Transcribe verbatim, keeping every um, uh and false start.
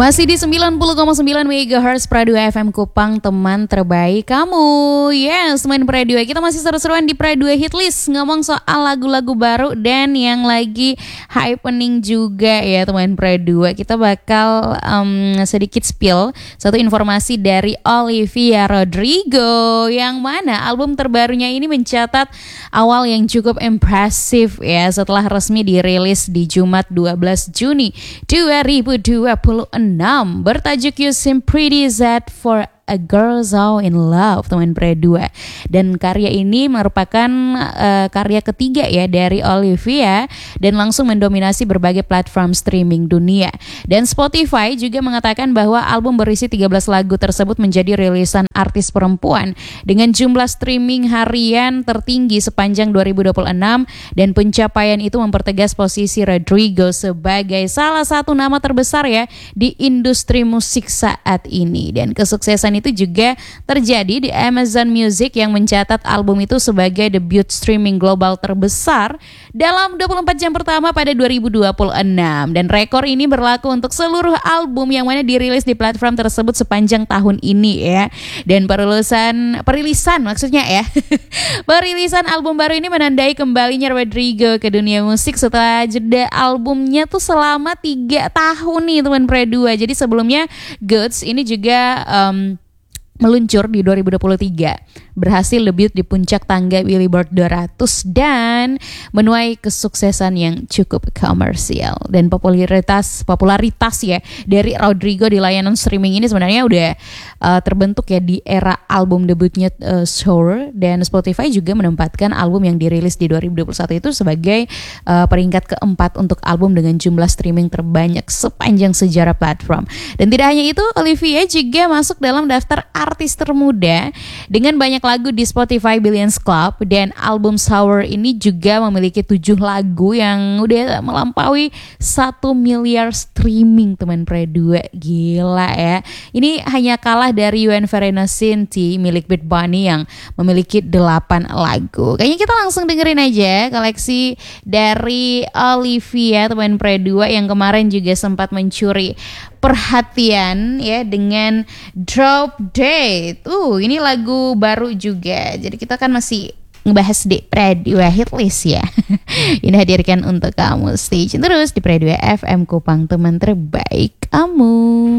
Masih di sembilan puluh koma sembilan megahertz Pradua F M Kupang, teman terbaik kamu. Yes, teman Pradua, kita masih seru-seruan di Pradua Hitlist, ngomong soal lagu-lagu baru dan yang lagi happening juga ya teman Pradua. Kita bakal um, sedikit spill satu informasi dari Olivia Rodrigo, yang mana album terbarunya ini mencatat awal yang cukup impresif ya, setelah resmi dirilis di Jumat dua belas Juni dua ribu dua puluh enam, bertajuk You Seem Pretty Z for A Girl So In Love, teman Pradua. Dan karya ini merupakan uh, karya ketiga ya dari Olivia dan langsung mendominasi berbagai platform streaming dunia. Dan Spotify juga mengatakan bahwa album berisi tiga belas lagu tersebut menjadi rilisan artis perempuan dengan jumlah streaming harian tertinggi sepanjang dua ribu dua puluh enam, dan pencapaian itu mempertegas posisi Rodrigo sebagai salah satu nama terbesar ya di industri musik saat ini. Dan kesuksesan itu juga terjadi di Amazon Music yang mencatat album itu sebagai debut streaming global terbesar dalam dua puluh empat jam pertama pada dua ribu dua puluh enam, dan rekor ini berlaku untuk seluruh album yang mana dirilis di platform tersebut sepanjang tahun ini ya. Dan perilisan perilisan maksudnya ya perilisan album baru ini menandai kembalinya Rodrigo ke dunia musik setelah jeda albumnya tuh selama tiga tahun nih teman Pradua. Jadi sebelumnya Goods ini juga um, meluncur di dua ribu dua puluh tiga, berhasil debut di puncak tangga Billboard dua ratus dan menuai kesuksesan yang cukup komersial. Dan popularitas popularitas ya dari Rodrigo di layanan streaming ini sebenarnya udah uh, terbentuk ya di era album debutnya uh, Sour, dan Spotify juga menempatkan album yang dirilis di dua ribu dua puluh satu itu sebagai uh, peringkat keempat untuk album dengan jumlah streaming terbanyak sepanjang sejarah platform. Dan tidak hanya itu, Olivia juga masuk dalam daftar artis termuda dengan banyak lagu di Spotify Billions Club, dan album Sour ini juga memiliki tujuh lagu yang udah melampaui satu miliar streaming teman Pradua. Gila ya. Ini hanya kalah dari You and Verena Sinti milik Bad Bunny yang memiliki delapan lagu. Kayaknya kita langsung dengerin aja koleksi dari Olivia teman Pradua yang kemarin juga sempat mencuri perhatian ya dengan Drop Date. Uh, ini lagu baru juga. Jadi kita kan masih ngebahas di Pradua Hitlist ya. Ini hadirkan untuk kamu. Stay tune terus di Pradua F M Kupang, teman terbaik kamu.